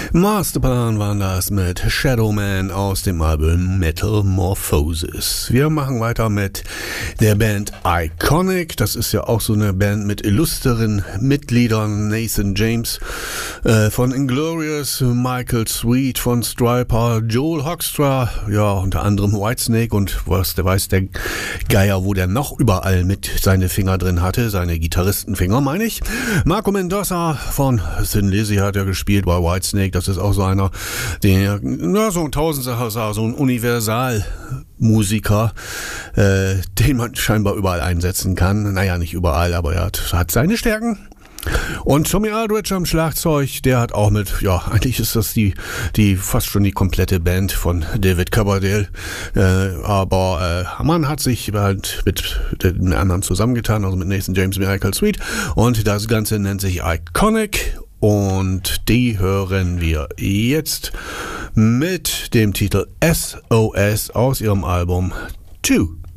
Masterplan waren das mit Shadowman aus dem Album Metamorphosis. Wir machen weiter mit der Band Iconic. Das ist ja auch so eine Band mit illustren Mitgliedern. Nathan James von Inglorious, Michael Sweet von Stryper, Joel Hoekstra, ja unter anderem Whitesnake und der weiß der Geier, wo der noch überall mit seine Finger drin hatte, seine Gitarristenfinger meine ich. Marco Mendoza von Thin Lizzy hat ja gespielt bei Whitesnake. Das ist auch so einer, der, so ein Tausendsacher, so ein Universalmusiker, den man scheinbar überall einsetzen kann. Naja, nicht überall, aber er hat seine Stärken. Und Tommy Aldridge am Schlagzeug, der hat auch mit, ja, eigentlich ist das die fast schon die komplette Band von David Coverdale, aber man hat sich halt mit den anderen zusammengetan, also mit Nathan James und Michael Sweet, und das Ganze nennt sich Iconic. Und die hören wir jetzt mit dem Titel SOS aus ihrem Album 2.